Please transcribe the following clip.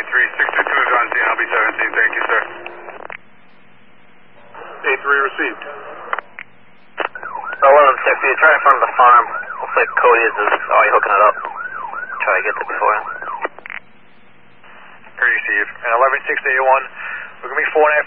622 is on scene. I'll be 17. Thank you, sir. 8-3 received. 11-6, you're trying to find the farm. Looks like Cody is already hooking it up. Try to get there before him. Received. And 11-6 to A1. We're going to be 4.5